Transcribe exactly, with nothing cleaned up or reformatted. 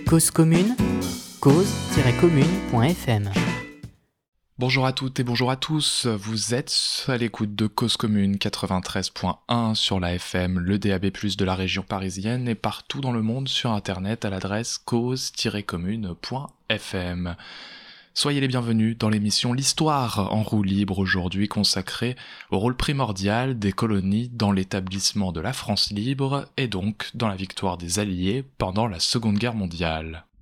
Cause commune, cause tiret commune point f m. Bonjour à toutes et bonjour à tous, vous êtes à l'écoute de Cause Commune quatre-vingt-treize point un sur la F M, le D A B plus, de la région parisienne et partout dans le monde sur internet à l'adresse cause tiret commune point f m. Soyez les bienvenus dans l'émission L'Histoire en roue libre, aujourd'hui consacrée au rôle primordial des colonies dans l'établissement de la France libre et donc dans la victoire des Alliés pendant la Seconde Guerre mondiale.